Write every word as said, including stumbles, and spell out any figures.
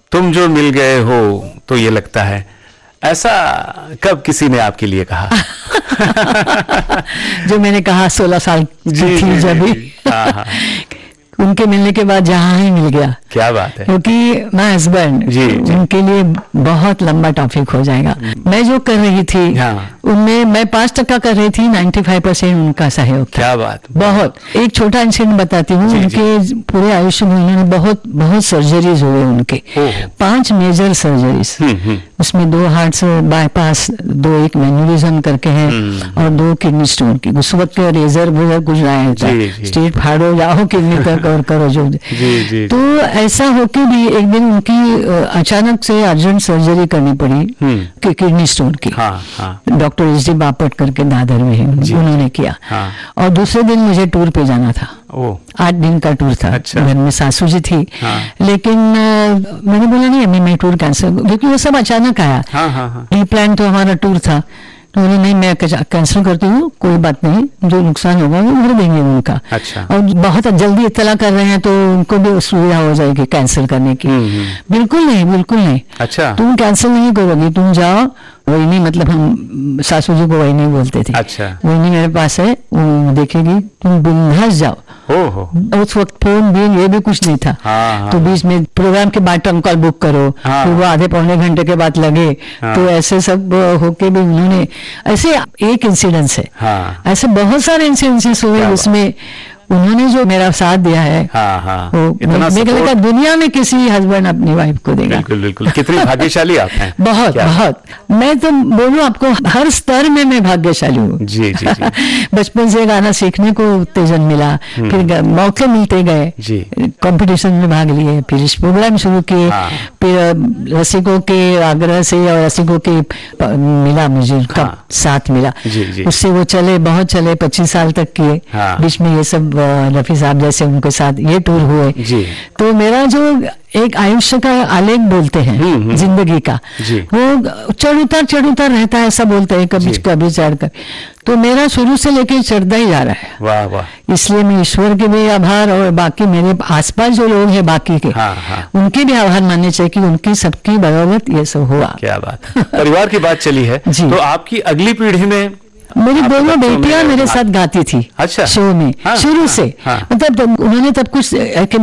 तुम जो मिल गए हो तो ये लगता है, ऐसा कब किसी ने आपके लिए कहा? जो मैंने कहा सोलह साल की थी जब भी, उनके मिलने के बाद जहाँ ही मिल गया। क्या बात है। क्योंकि माय हस्बैंड उनके लिए बहुत लंबा टॉपिक हो जाएगा। मैं जो कर रही थी हाँ। उनमें मैं पांच टका कर रही थी, नाइन्टी फाइव परसेंट उनका सहयोग था। क्या बात। बहुत। एक छोटा इंसिडेंट बताती हूँ। उनके पूरे आयुष्य में उन्होंने बहुत बहुत सर्जरीज हुए उनके, पांच मेजर सर्जरीज। उसमें दो हार्ट बाईपास, दो एक मैन्यूरिज्म करके हैं और दो किडनी स्टोन की। उस वक्त के रेजर वेजर कुछ रहा है, स्टेट फाड़ो जाओ किडनी तक और करो जो। जी, जी, तो ऐसा होके भी एक दिन उनकी अचानक से अर्जेंट सर्जरी करनी पड़ी कि किडनी स्टोन की। हाँ, हाँ। डॉक्टर एस डी बापट करके दादर में उन्होंने किया। हाँ। और दूसरे दिन मुझे टूर पे जाना था। आठ दिन का टूर था। अच्छा। घर में सासू जी थी। हाँ। लेकिन आ, मैंने बोला नहीं अम्मी मैं टूर कैंसिल, क्योंकि वो सब अचानक आया। हाँ, हाँ, हाँ। ये प्लान तो हमारा टूर था, तो उन्होंने नहीं मैं कैंसिल करती हूँ, कोई बात नहीं, जो नुकसान होगा वो भर देंगे उनका। अच्छा। और बहुत जल्दी इत्तला कर रहे हैं तो उनको भी सुविधा हो जाएगी कैंसिल करने की। बिल्कुल नहीं, बिल्कुल नहीं। अच्छा। तुम कैंसिल नहीं करोगी, तुम जाओ। वही नहीं, मतलब हम सासू जी को वही नहीं बोलते थे। अच्छा। वही नहीं मेरे पास है, वो देखेगी, तुम बिंदास जाओ। हो। उस वक्त फोन भी ये भी कुछ नहीं था। हाँ, तो बीच में प्रोग्राम के बाद टर्म कॉल बुक करो। हाँ, फिर वो आधे पौने घंटे के बाद लगे। हाँ, तो ऐसे सब होके भी उन्होंने, ऐसे एक इंसिडेंस है। हाँ, ऐसे बहुत सारे इंसिडेंसेस हुए उसमें उन्होंने जो मेरा साथ दिया है। हाँ, हाँ, मुझे लगा दुनिया में किसी हस्बैंड अपनी वाइफ को देगा। बिल्कुल बिल्कुल। कितनी भाग्यशाली आप हैं। बहुत बहुत। मैं तो बोलूं आपको हर स्तर में मैं भाग्यशाली हूँ। जी जी, जी। बचपन से गाना सीखने को उत्तेजन मिला, फिर मौके मिलते गए, कंपटीशन में भाग लिए, फिर इस प्रोग्राम शुरू किए। हाँ। फिर रसिकों के आग्रह से और रसिकों के मिला मुझे हाँ। साथ मिला। जी, जी। उससे वो चले, बहुत चले, पच्चीस साल तक किए। हाँ। बीच में ये सब रफी साहब जैसे उनके साथ ये टूर हुए। जी। तो मेरा जो एक आयुष्य का आलेख बोलते हैं जिंदगी का, वो चढ़ उतार चढ़ उतार रहता है, ऐसा बोलते हैं, कभी कभी चढ़ कर। तो मेरा शुरू से लेके चढ़ता ही जा रहा है। वाह वाह। इसलिए मैं ईश्वर के भी आभार और बाकी मेरे आसपास जो लोग हैं बाकी के, हाँ, हाँ। उनके भी आभार मानने चाहिए कि उनकी सबकी बदौलत ये सब हुआ। क्या बात। परिवार की बात चली है, तो आपकी अगली पीढ़ी में मेरी दोनों बेटियां मेरे साथ गाती थी। अच्छा। शो में। हाँ, शुरू हाँ, से हाँ, मतलब उन्होंने तब कुछ